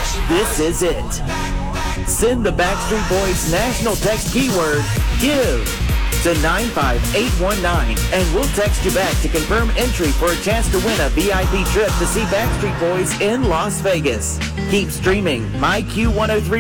This is it. Send the Backstreet Boys national text keyword GIVE to 95819 and we'll text you back to confirm entry for a chance to win a VIP trip to see Backstreet Boys in Las Vegas. Keep streaming My Q103